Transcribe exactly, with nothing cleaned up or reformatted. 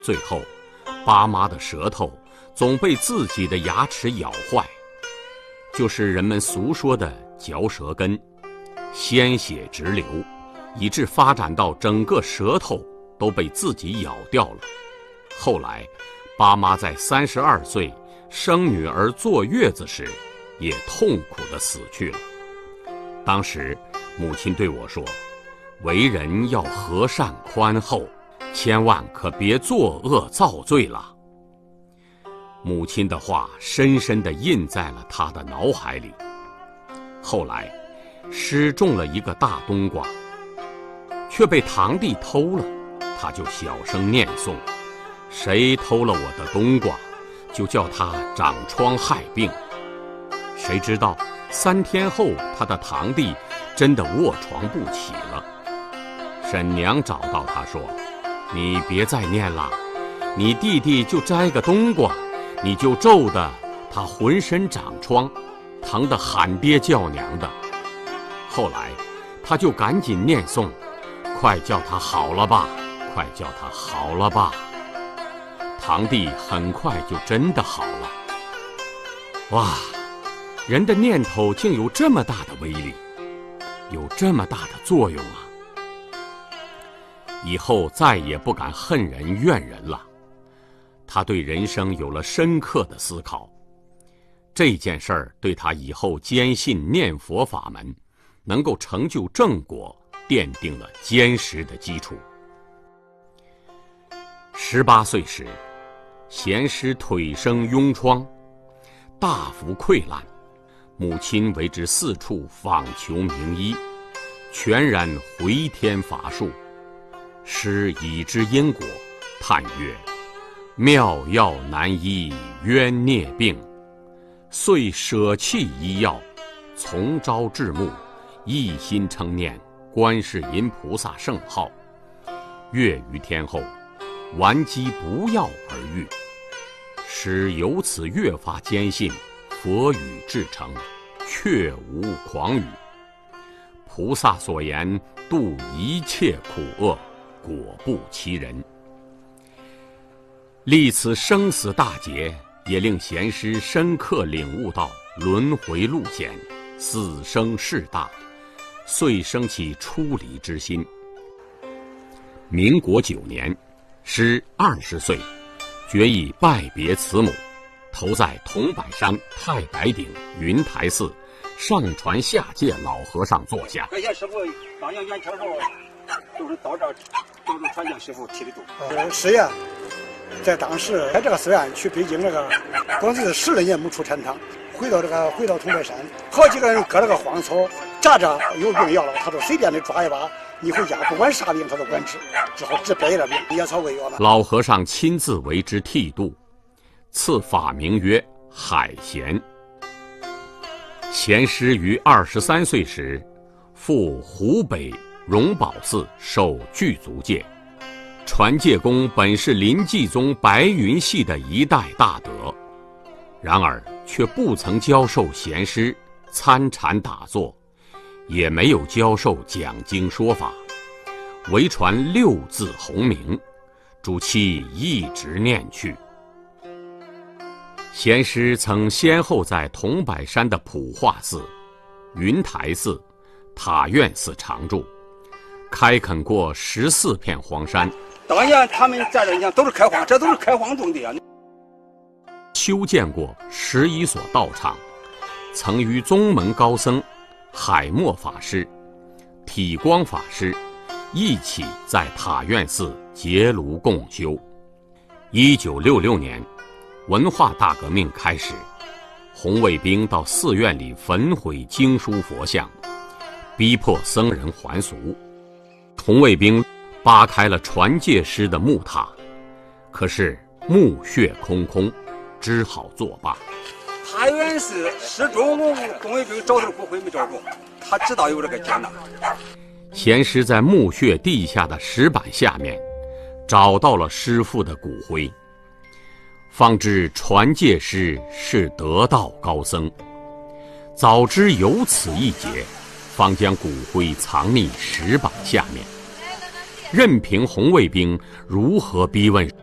最后，爸妈的舌头总被自己的牙齿咬坏，就是人们俗说的嚼舌根，鲜血直流，以致发展到整个舌头都被自己咬掉了。后来，爸妈在三十二岁生女儿坐月子时，也痛苦地死去了。当时，母亲对我说：“为人要和善宽厚，千万可别作恶造罪了。”母亲的话深深地印在了他的脑海里。后来，师种了一个大冬瓜，却被堂弟偷了，他就小声念诵：“谁偷了我的冬瓜，就叫他长疮害病。”谁知道三天后，他的堂弟真的卧床不起了。婶娘找到他说：“你别再念了，你弟弟就摘个冬瓜，你就咒得他浑身长疮，疼得喊爹叫娘的。”后来他就赶紧念诵：“快叫他好了吧，快叫他好了吧。”堂弟很快就真的好了。哇，人的念头竟有这么大的威力，有这么大的作用啊！以后再也不敢恨人怨人了。他对人生有了深刻的思考，这件事儿对他以后坚信念佛法门能够成就正果奠定了坚实的基础。十八岁时，贤师腿生痈疮，大幅溃烂，母亲为之四处访求名医，全然回天乏术。师已知因果，叹曰：“妙药难医冤孽病。”遂舍弃医药，从朝至暮，一心称念观世音菩萨圣号。月余天后，顽疾不药而愈。师由此越发坚信佛语至诚，确无诳语。菩萨所言度一切苦厄，果不其人。历此生死大劫，也令贤师深刻领悟到轮回路险，死生事大，遂生起出离之心。民国九年，师二十岁，决意拜别慈母，投在桐柏山太白顶云台寺上传下界老和尚座下。 这些师傅当年元朝时候都是到这儿都是传教师傅提的度。 呃，师爷在当时在这个寺院去北京这个，光是十来年没出禅堂，回到这个回到桐柏山，好几个人割了个荒草，扎着有病要了，他说随便的抓一把，你回家不管啥病他都管治，之后治别的病，野草为药了。 老和尚亲自为之剃度，赐法名曰海贤。贤师于二十三岁时，赴湖北荣宝寺受具足戒。传戒公本是临济宗白云系的一代大德，然而却不曾教授贤师参禅打坐，也没有教授讲经说法，唯传六字洪名，主其一直念去。贤师曾先后在桐柏山的普化寺、云台寺、塔院寺常住，开垦过十四片荒山。 当年他们在这，你看都是开荒，这都是开荒种的啊。 修建过十一所道场，曾与宗门高僧海默法师、体光法师一起在塔院寺结庐共修。一九六六年，文化大革命开始，红卫兵到寺院里焚毁经书佛像，逼迫僧人还俗。红卫兵扒开了传戒师的木塔，可是墓穴空空，只好作罢。 塔院寺始终红卫兵找到骨灰没找着，他知道有这个劫难。 贤师在墓穴地下的石板下面找到了师父的骨灰，方知传戒师是得道高僧。早知有此一劫，方将骨灰藏匿石板下面，任凭红卫兵如何逼问，